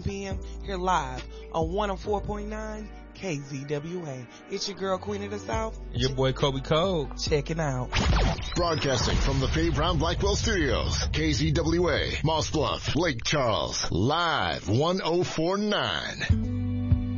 p.m. here live on 104.9 KZWA. It's your girl, Queen of the South. Your boy, Kobe Cole. Checking out. Broadcasting from the Faye Brown Blackwell Studios. KZWA, Moss Bluff, Lake Charles. Live 104.9.